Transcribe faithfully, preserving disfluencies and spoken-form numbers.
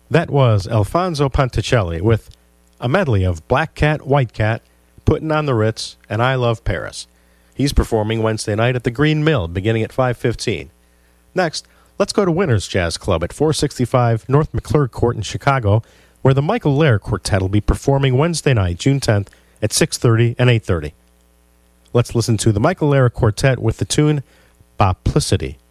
That was Alfonso Ponticelli with a medley of Black Cat, White Cat, Puttin' on the Ritz, and I Love Paris. He's performing Wednesday night at the Green Mill, beginning at five fifteen. Next, let's go to Winners Jazz Club at four sixty-five North McClure Court in Chicago, where the Michael Lair Quartet will be performing Wednesday night, June tenth, at six thirty and eight thirty. Let's listen to the Michael Lair Quartet with the tune Boplicity.